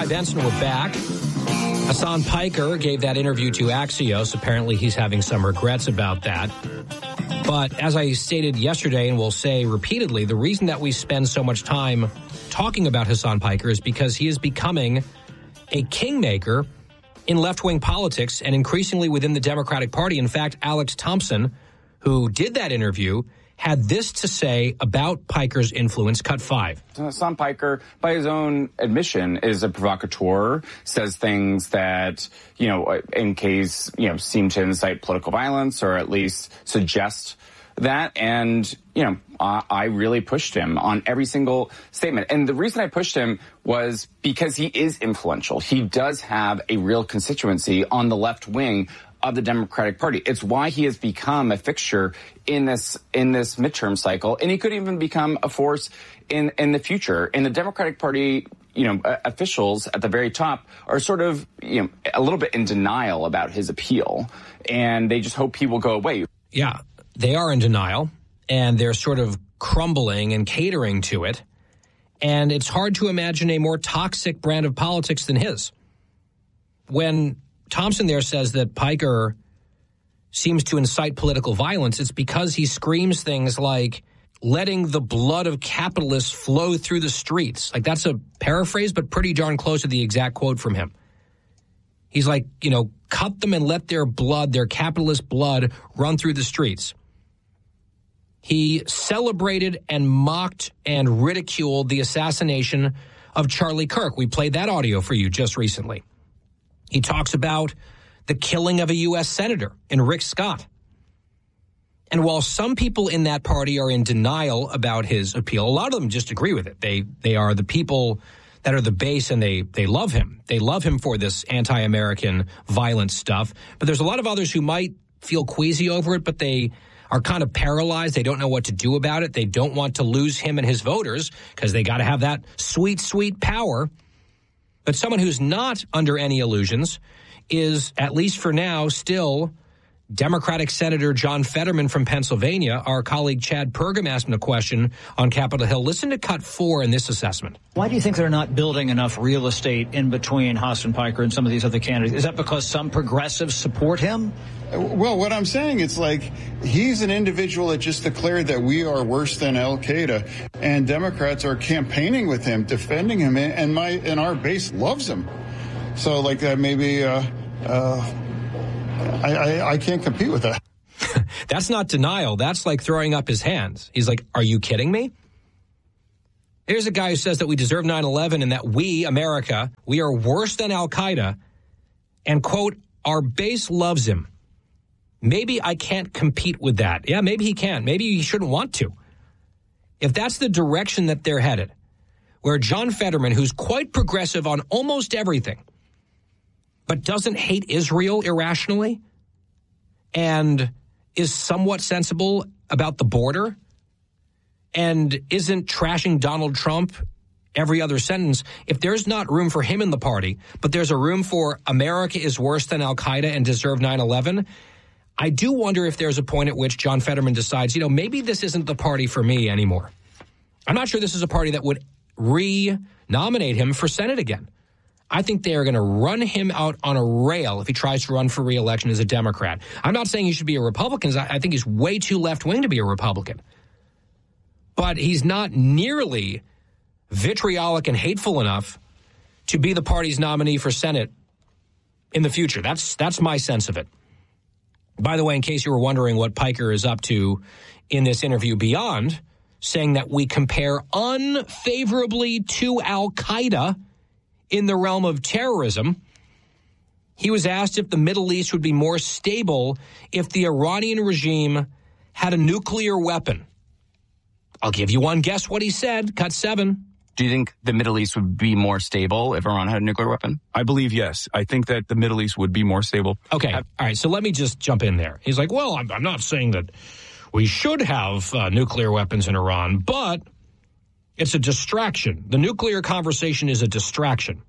Guy Benson, we're back. Hassan Piker gave that interview to Axios. Apparently, he's having some regrets about that. But as I stated yesterday and will say repeatedly, the reason that we spend so much time talking about Hassan Piker is because he is becoming a kingmaker in left-wing politics and increasingly within the Democratic Party. In fact, Alex Thompson, who did that interview, had this to say about Piker's influence. Cut 5. Hassan Piker, by his own admission, is a provocateur, says things that, in case, seem to incite political violence or at least suggest that. And, I really pushed him on every single statement. And the reason I pushed him was because he is influential. He does have a real constituency on the left wing of the Democratic Party. It's why he has become a fixture in this midterm cycle, and he could even become a force in the future. And the Democratic Party, officials at the very top are sort of, a little bit in denial about his appeal, and they just hope he will go away. Yeah, they are in denial, and they're sort of crumbling and catering to it. And it's hard to imagine a more toxic brand of politics than his. When Thompson there says that Piker seems to incite political violence, it's because he screams things like letting the blood of capitalists flow through the streets. Like, that's a paraphrase, but pretty darn close to the exact quote from him. He's like, cut them and let their blood, their capitalist blood, run through the streets. He celebrated and mocked and ridiculed the assassination of Charlie Kirk. We played that audio for you just recently. He talks about the killing of a U.S. senator in Rick Scott. And while some people in that party are in denial about his appeal, a lot of them just agree with it. They are the people that are the base, and they love him. They love him for this anti-American violent stuff. But there's a lot of others who might feel queasy over it, but they are kind of paralyzed. They don't know what to do about it. They don't want to lose him and his voters because they got to have that sweet, sweet power. But someone who's not under any illusions is, at least for now, still Democratic Senator John Fetterman from Pennsylvania. Our colleague Chad Pergam asked him a question on Capitol Hill. Listen to cut 4 in this assessment. Why do you think they're not building enough real estate in between Hassan Piker and some of these other candidates? Is that because some progressives support him? Well, what I'm saying, it's like he's an individual that just declared that we are worse than Al-Qaeda, and Democrats are campaigning with him, defending him, and our base loves him. So, like, maybe I can't compete with that. That's not denial. That's like throwing up his hands. He's like, are you kidding me? Here's a guy who says that we deserve 9/11 and that we, America, we are worse than Al-Qaeda, and, quote, our base loves him. Maybe I can't compete with that. Yeah, maybe he can. Maybe he shouldn't want to. If that's the direction that they're headed, where John Fetterman, who's quite progressive on almost everything, but doesn't hate Israel irrationally and is somewhat sensible about the border and isn't trashing Donald Trump every other sentence, if there's not room for him in the party, but there's a room for America is worse than Al-Qaeda and deserve 9/11, I do wonder if there's a point at which John Fetterman decides, maybe this isn't the party for me anymore. I'm not sure this is a party that would re-nominate him for Senate again. I think they are going to run him out on a rail if he tries to run for re-election as a Democrat. I'm not saying he should be a Republican. I think he's way too left-wing to be a Republican. But he's not nearly vitriolic and hateful enough to be the party's nominee for Senate in the future. That's my sense of it. By the way, in case you were wondering what Piker is up to in this interview beyond saying that we compare unfavorably to Al-Qaeda in the realm of terrorism, he was asked if the Middle East would be more stable if the Iranian regime had a nuclear weapon. I'll give you one guess what he said. Cut 7. Do you think the Middle East would be more stable if Iran had a nuclear weapon? I believe yes. I think that the Middle East would be more stable. Okay. All right. So let me just jump in there. He's like, well, I'm not saying that we should have nuclear weapons in Iran, but it's a distraction. The nuclear conversation is a distraction.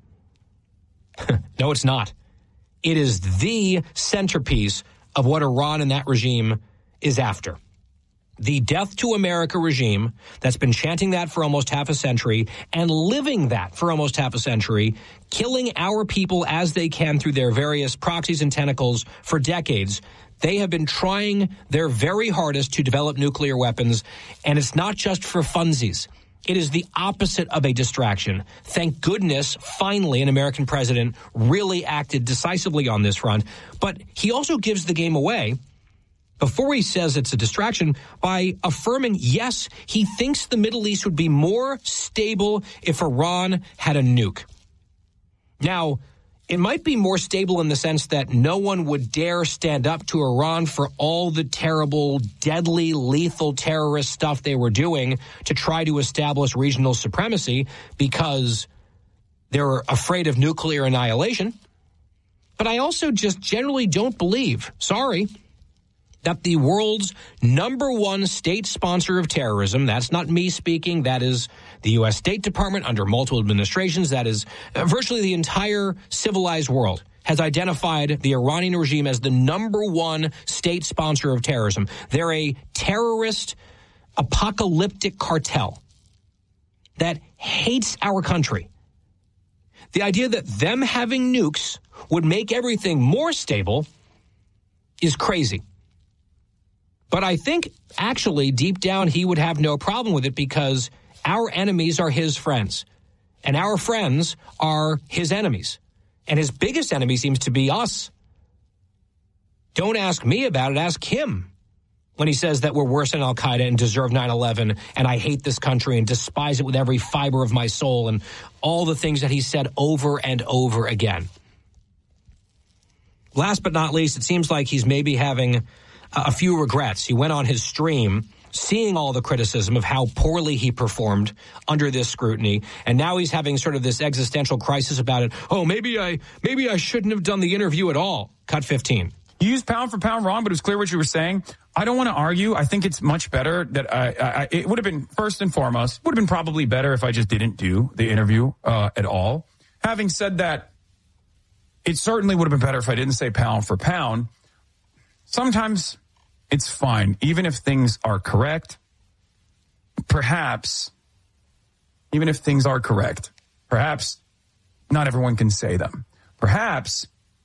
No, it's not. It is the centerpiece of what Iran and that regime is after. the death to America regime that's been chanting that for almost half a century and living that for almost half a century, killing our people as they can through their various proxies and tentacles for decades. They have been trying their very hardest to develop nuclear weapons, and it's not just for funsies. It is the opposite of a distraction. Thank goodness, finally, an American president really acted decisively on this front. But he also gives the game away before he says it's a distraction by affirming, yes, he thinks the Middle East would be more stable if Iran had a nuke. Now, it might be more stable in the sense that no one would dare stand up to Iran for all the terrible, deadly, lethal terrorist stuff they were doing to try to establish regional supremacy because they're afraid of nuclear annihilation. But I also just generally don't believe, that the world's number one state sponsor of terrorism, that's not me speaking, that is the U.S. State Department under multiple administrations, that is virtually the entire civilized world, has identified the Iranian regime as the number one state sponsor of terrorism. They're a terrorist, apocalyptic cartel that hates our country. The idea that them having nukes would make everything more stable is crazy. But I think, actually, deep down, he would have no problem with it because our enemies are his friends. And our friends are his enemies. And his biggest enemy seems to be us. Don't ask me about it. Ask him when he says that we're worse than al-Qaeda and deserve 9/11 and I hate this country and despise it with every fiber of my soul and all the things that he said over and over again. Last but not least, it seems like he's maybe having a few regrets. He went on his stream seeing all the criticism of how poorly he performed under this scrutiny, and now he's having sort of this existential crisis about it. Oh, maybe I shouldn't have done the interview at all. Cut 15. You used pound for pound wrong, but it was clear what you were saying. I don't want to argue. I think it's much better that it would have been, first and foremost, would have been probably better if I just didn't do the interview at all. Having said that, it certainly would have been better if I didn't say pound for pound. Sometimes it's fine, even if things are correct. Perhaps, even if things are correct, perhaps not everyone can say them. Perhaps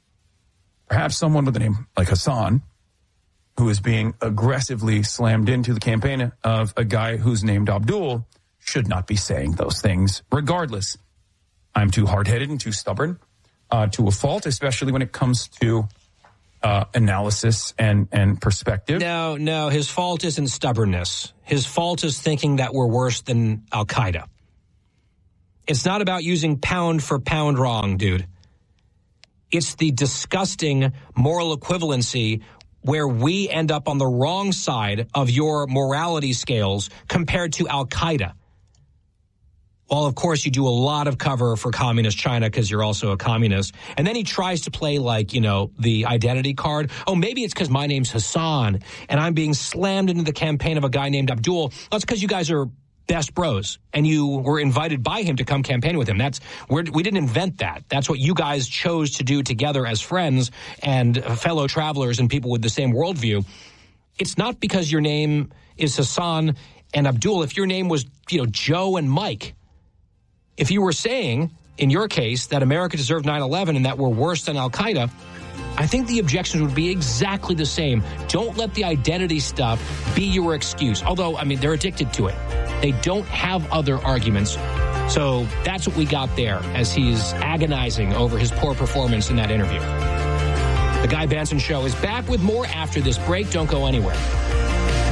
someone with a name like Hassan, who is being aggressively slammed into the campaign of a guy who's named Abdul, should not be saying those things. Regardless, I'm too hard-headed and too stubborn to a fault, especially when it comes to analysis and perspective. No, his fault isn't stubbornness. His fault is thinking that we're worse than al-Qaeda. It's not about using pound for pound wrong, dude. It's the disgusting moral equivalency where we end up on the wrong side of your morality scales compared to al-Qaeda. Well, of course, you do a lot of cover for communist China because you're also a communist. And then he tries to play the identity card. Oh, maybe it's because my name's Hassan and I'm being slammed into the campaign of a guy named Abdul. That's because you guys are best bros and you were invited by him to come campaign with him. We didn't invent that. That's what you guys chose to do together as friends and fellow travelers and people with the same worldview. It's not because your name is Hassan and Abdul. If your name was, Joe and Mike, if you were saying, in your case, that America deserved 9/11 and that we're worse than al-Qaeda, I think the objections would be exactly the same. Don't let the identity stuff be your excuse. Although, they're addicted to it. They don't have other arguments. So that's what we got there as he's agonizing over his poor performance in that interview. The Guy Benson Show is back with more after this break. Don't go anywhere.